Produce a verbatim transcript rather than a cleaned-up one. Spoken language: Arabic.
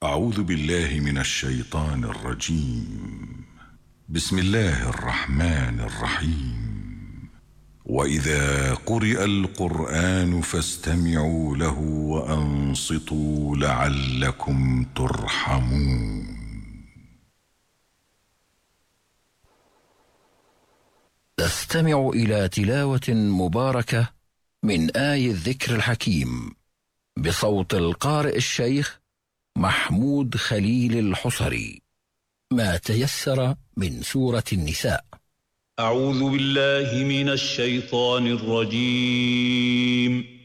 أعوذ بالله من الشيطان الرجيم. بسم الله الرحمن الرحيم. وإذا قرئ القرآن فاستمعوا له وأنصتوا لعلكم ترحمون. نستمع إلى تلاوة مباركة من آي الذكر الحكيم بصوت القارئ الشيخ محمود خليل الحصري. ما تيسر من سورة النساء. أعوذ بالله من الشيطان الرجيم.